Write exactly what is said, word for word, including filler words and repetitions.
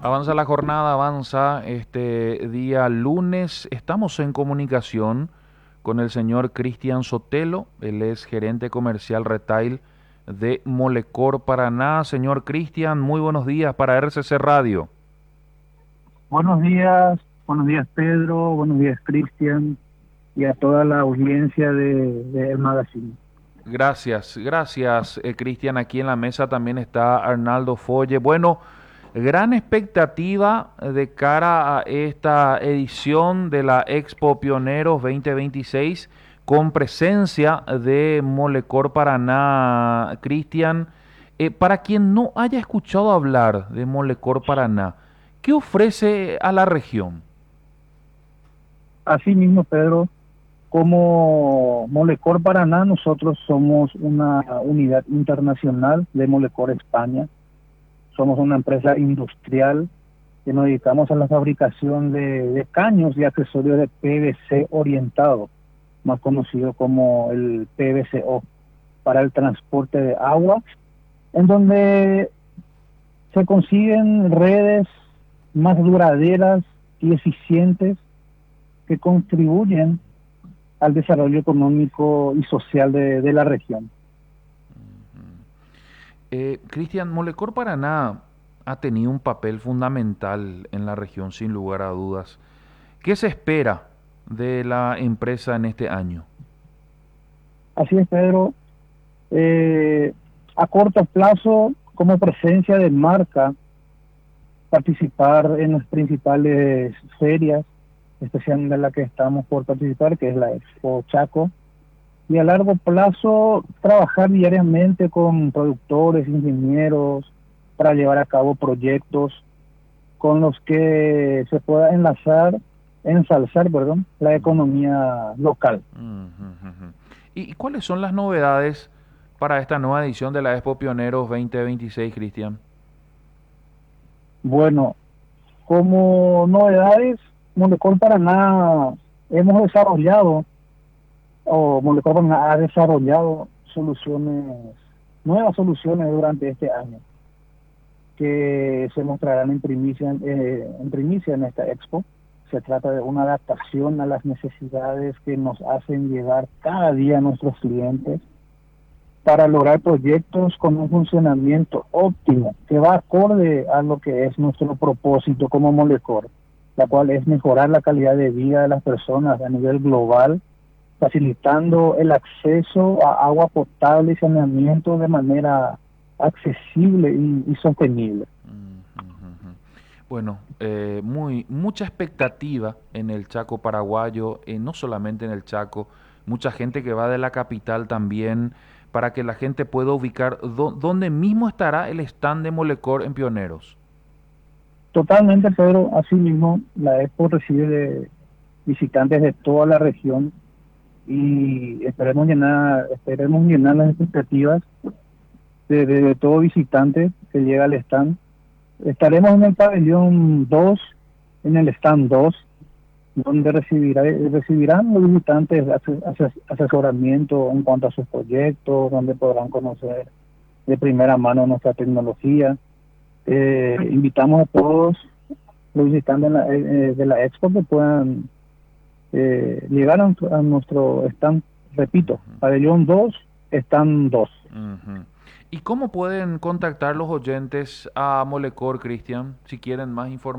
Avanza la jornada, avanza este día lunes. Estamos en comunicación con el señor Cristian Sotelo. Él es gerente comercial retail de Molecor Paraná. Señor Cristian, muy buenos días para R C C Radio. Buenos días, buenos días Pedro, buenos días Cristian y a toda la audiencia de, de El Magazine. Gracias, gracias, eh, Cristian. Aquí en la mesa también está Arnaldo Folle. Bueno, gran expectativa de cara a esta edición de la Expo Pioneros veinte veintiséis con presencia de Molecor Paraná. Cristian, eh, para quien no haya escuchado hablar de Molecor Paraná, ¿qué ofrece a la región? Asimismo, Pedro, como Molecor Paraná, nosotros somos una unidad internacional de Molecor España. Somos una empresa industrial que nos dedicamos a la fabricación de, de caños y accesorios de P V C orientado, más conocido como el P V C O, para el transporte de agua, en donde se consiguen redes más duraderas y eficientes que contribuyen al desarrollo económico y social de, de la región. Eh, Cristian, Molecor Paraná ha tenido un papel fundamental en la región, sin lugar a dudas. ¿Qué se espera de la empresa en este año? Así es, Pedro. Eh, a corto plazo, como presencia de marca, participar en las principales ferias, especialmente en la que estamos por participar, que es la Expo Chaco, y a largo plazo trabajar diariamente con productores, ingenieros, para llevar a cabo proyectos con los que se pueda enlazar, ensalzar, perdón, la economía local. Uh, uh, uh. ¿Y cuáles son las novedades para esta nueva edición de la Expo Pioneros veinte veintiséis, Cristian? Bueno, como novedades, Molecor Paraná hemos desarrollado, o Molecor Paraná ha desarrollado soluciones, nuevas soluciones durante este año, que se mostrarán en primicia, eh, en primicia en esta expo. Se trata de una adaptación a las necesidades que nos hacen llegar cada día a nuestros clientes para lograr proyectos con un funcionamiento óptimo que va acorde a lo que es nuestro propósito como Molecor, la cual es mejorar la calidad de vida de las personas a nivel global, facilitando el acceso a agua potable y saneamiento de manera accesible y, y sostenible. Uh, uh, uh, uh. Bueno, eh, muy, mucha expectativa en el Chaco paraguayo, eh, no solamente en el Chaco, mucha gente que va de la capital también, para que la gente pueda ubicar dó- dónde mismo estará el stand de Molecor en Pioneros. Totalmente, Pedro. Asimismo, la expo recibe de visitantes de toda la región y esperemos llenar, esperemos llenar las expectativas de, de, de todo visitante que llega al stand. Estaremos en el pabellón dos, en el stand dos, donde recibirá, recibirán los visitantes ases- asesoramiento en cuanto a sus proyectos, donde podrán conocer de primera mano nuestra tecnología. Eh, invitamos a todos los visitantes de la, eh, de la expo que puedan eh, llegar a, a nuestro stand, repito, Ujú, pabellón dos, stand dos. ujú. ¿Y cómo pueden contactar los oyentes a Molecor, Cristian, si quieren más información?